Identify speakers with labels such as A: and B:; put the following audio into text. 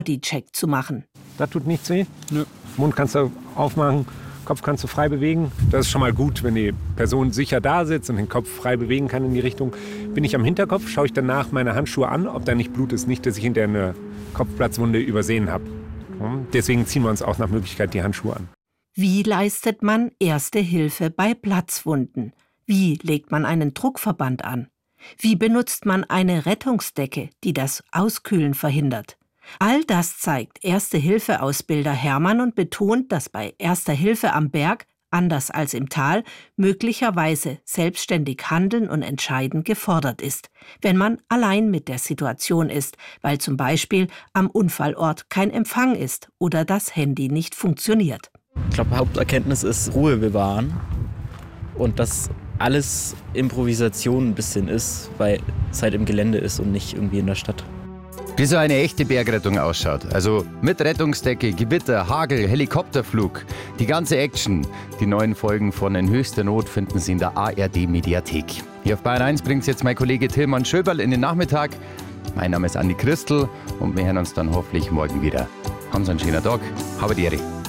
A: Bodycheck zu machen.
B: Da tut nichts weh?
C: Nö.
B: Mund kannst du aufmachen, Kopf kannst du frei bewegen. Das ist schon mal gut, wenn die Person sicher da sitzt und den Kopf frei bewegen kann in die Richtung. Bin ich am Hinterkopf, schaue ich danach meine Handschuhe an, ob da nicht Blut ist. Nicht, dass ich hinterher eine Kopfplatzwunde übersehen habe. Deswegen ziehen wir uns auch nach Möglichkeit die Handschuhe an.
A: Wie leistet man Erste Hilfe bei Platzwunden? Wie legt man einen Druckverband an? Wie benutzt man eine Rettungsdecke, die das Auskühlen verhindert? All das zeigt Erste-Hilfe-Ausbilder Hermann und betont, dass bei Erster Hilfe am Berg, anders als im Tal, möglicherweise selbstständig handeln und entscheiden gefordert ist, wenn man allein mit der Situation ist, weil zum Beispiel am Unfallort kein Empfang ist oder das Handy nicht funktioniert.
C: Ich glaube, Haupterkenntnis ist Ruhe bewahren und dass alles Improvisation ein bisschen ist, weil es halt im Gelände ist und nicht irgendwie in der Stadt.
D: Wie so eine echte Bergrettung ausschaut. Also mit Rettungsdecke, Gewitter, Hagel, Helikopterflug. Die ganze Action. Die neuen Folgen von In höchster Not finden Sie in der ARD-Mediathek. Hier auf Bayern 1 bringt jetzt mein Kollege Tilman Schöberl in den Nachmittag. Mein Name ist Andi Christel und wir hören uns dann hoffentlich morgen wieder. Haben Sie einen schönen Tag. Habe die Ehre.